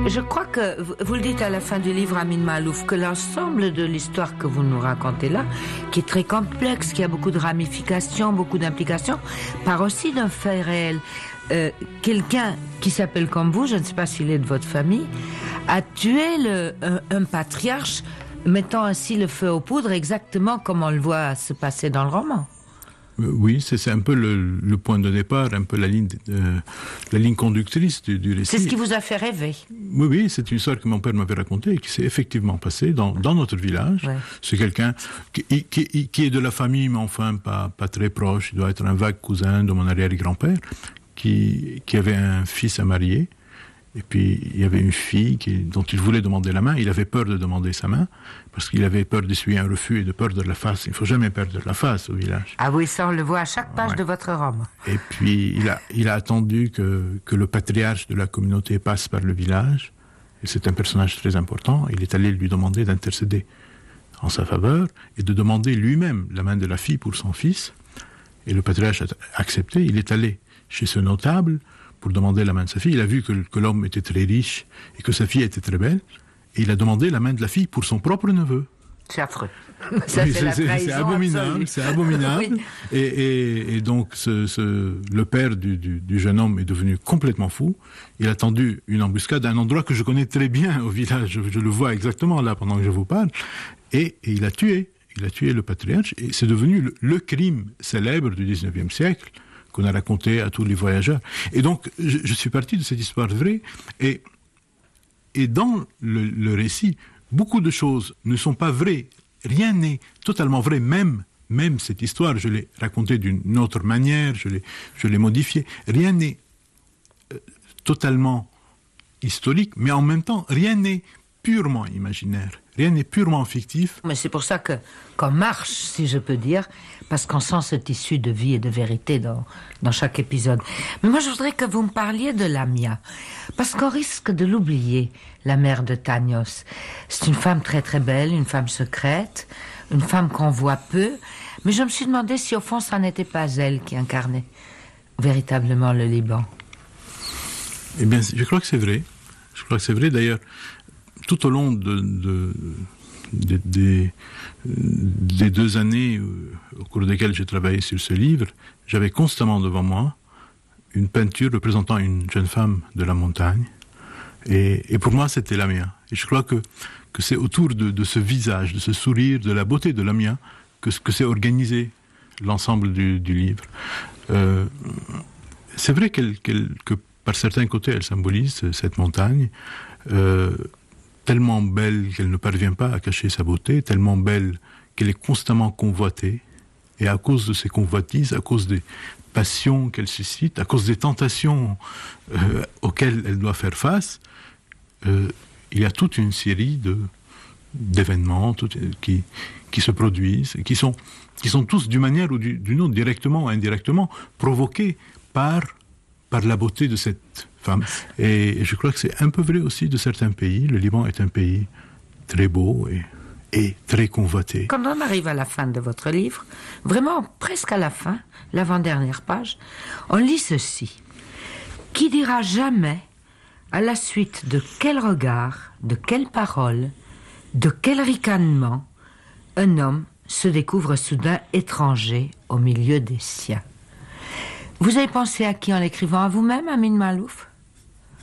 Je crois que vous le dites à la fin du livre, Amin Maalouf, que l'ensemble de l'histoire que vous nous racontez là, qui est très complexe, qui a beaucoup de ramifications, beaucoup d'implications, part aussi d'un fait réel. Quelqu'un qui s'appelle comme vous, je ne sais pas s'il est de votre famille, a tué un patriarche, mettant ainsi le feu aux poudres, exactement comme on le voit se passer dans le roman. Oui, c'est un peu le point de départ, un peu la ligne conductrice du récit. C'est ce qui vous a fait rêver. Oui, c'est une histoire que mon père m'avait racontée et qui s'est effectivement passée dans notre village. Ouais. C'est quelqu'un qui est de la famille, mais enfin pas très proche. Il doit être un vague cousin de mon arrière-grand-père qui avait un fils à marier. Et puis, il y avait une fille dont il voulait demander la main. Il avait peur de demander sa main, parce qu'il avait peur d'essuyer un refus et de perdre la face. Il ne faut jamais perdre la face au village. Ah oui, ça on le voit à chaque page de votre roman. Et puis, il a attendu que le patriarche de la communauté passe par le village. Et c'est un personnage très important. Il est allé lui demander d'intercéder en sa faveur et de demander lui-même la main de la fille pour son fils. Et le patriarche a accepté. Il est allé chez ce notable pour demander la main de sa fille. Il a vu que l'homme était très riche et que sa fille était très belle. Et il a demandé la main de la fille pour son propre neveu. C'est affreux. Ça, oui, c'est abominable. C'est abominable. Oui. Et donc, le père du jeune homme est devenu complètement fou. Il a tendu une embuscade à un endroit que je connais très bien au village. Je le vois exactement là pendant que je vous parle. Et il a tué. Il a tué le patriarche. Et c'est devenu le crime célèbre du 19e siècle qu'on a raconté à tous les voyageurs. Et donc, je suis parti de cette histoire vraie, et dans le récit, beaucoup de choses ne sont pas vraies. Rien n'est totalement vrai, même cette histoire, je l'ai racontée d'une autre manière, je l'ai modifiée. Rien n'est totalement historique, mais en même temps, rien n'est purement imaginaire. Rien n'est purement fictif. Mais c'est pour ça qu'on marche, si je peux dire, parce qu'on sent ce tissu de vie et de vérité dans chaque épisode. Mais moi, je voudrais que vous me parliez de Lamia, parce qu'on risque de l'oublier, la mère de Tanios. C'est une femme très très belle, une femme secrète, une femme qu'on voit peu, mais je me suis demandé si au fond, ça n'était pas elle qui incarnait véritablement le Liban. Eh bien, je crois que c'est vrai. Je crois que c'est vrai, d'ailleurs. Tout au long des 2 années au cours desquelles j'ai travaillé sur ce livre, j'avais constamment devant moi une peinture représentant une jeune femme de la montagne. Et pour moi, c'était Lamia. Et je crois que c'est autour de ce visage, de ce sourire, de la beauté de Lamia, que s'est organisé l'ensemble du livre. C'est vrai que par certains côtés, elle symbolise cette montagne, tellement belle qu'elle ne parvient pas à cacher sa beauté, tellement belle qu'elle est constamment convoitée, et à cause de ces convoitises, à cause des passions qu'elle suscite, à cause des tentations auxquelles elle doit faire face, il y a toute une série d'événements qui se produisent, qui sont tous d'une manière ou d'une autre, directement ou indirectement, provoqués par la beauté de cette femme. Et je crois que c'est un peu vrai aussi de certains pays. Le Liban est un pays très beau et très convoité. Quand on arrive à la fin de votre livre, vraiment presque à la fin, l'avant-dernière page, on lit ceci. Qui dira jamais, à la suite de quel regard, de quelle parole, de quel ricanement, un homme se découvre soudain étranger au milieu des siens. Vous avez pensé à qui en l'écrivant? À vous-même, Amin Maalouf?